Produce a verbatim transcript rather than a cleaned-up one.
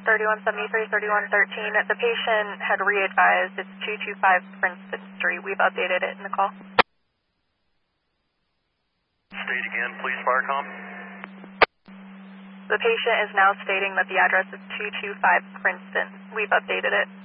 thirty-one seventy-three, thirty-one thirteen. The patient had re-advised it's two two five Princeton Street. We've updated it in the call. State again, please, Firecom. The patient is now stating that the address is two two five Princeton. We've updated it.